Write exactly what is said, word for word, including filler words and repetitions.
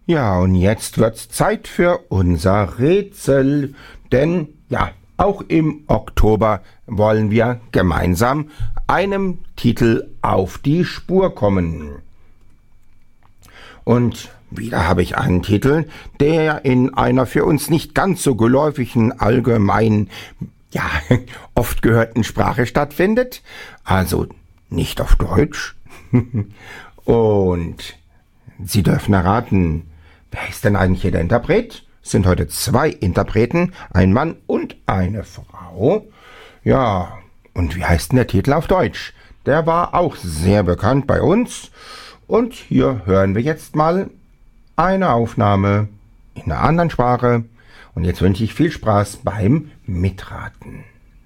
Ja, und jetzt wird's Zeit für unser Rätsel, denn ja, auch im Oktober wollen wir gemeinsam einem Titel auf die Spur kommen. Und wieder habe ich einen Titel, der in einer für uns nicht ganz so geläufigen, allgemein, ja, oft gehörten Sprache stattfindet, also nicht auf Deutsch. Und Sie dürfen erraten, wer ist denn eigentlich hier der Interpret? Es sind heute zwei Interpreten, ein Mann und eine Frau. Ja, und wie heißt denn der Titel auf Deutsch? Der war auch sehr bekannt bei uns. Und hier hören wir jetzt mal eine Aufnahme in einer anderen Sprache. Und jetzt wünsche ich viel Spaß beim Mitraten.